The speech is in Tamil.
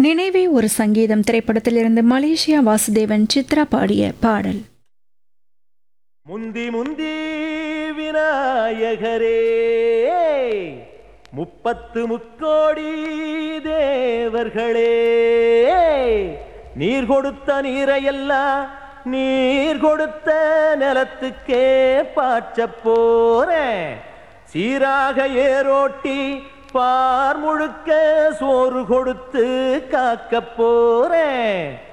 நினைவே ஒரு சங்கீதம் திரைப்படத்திலிருந்து மலேசியா வாசுதேவன் சித்ரா பாடிய பாடல். முந்தி முந்தி விநாயகரே, முப்பத்து முக்கோடி தேவர்களே, நீர் கொடுத்த நீரையெல்லாம் நீர் கொடுத்த நிலத்துக்கே பாய்ச்ச போறேன். சீராக ஏரோட்டி பார் முழுக்க சோறு கொடுத்து காக்க போறேன்.